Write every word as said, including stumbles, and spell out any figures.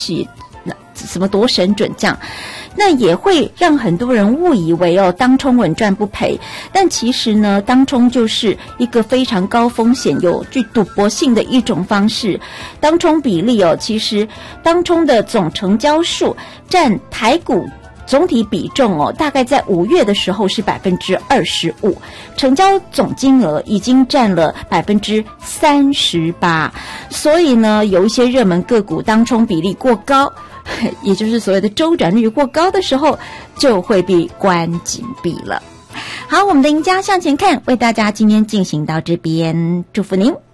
什么多神准这样，那也会让很多人误以为哦，当冲稳赚不赔。但其实呢，当冲就是一个非常高风险、有具赌博性的一种方式。当冲比例哦，其实当冲的总成交数占台股总体比重哦，大概在五月的时候是百分之二十五，成交总金额已经占了百分之三十八。所以呢，有一些热门个股当冲比例过高，也就是所谓的周转率过高的时候，就会被关紧闭了。好，我们的赢家向前看为大家今天进行到这边，祝福您。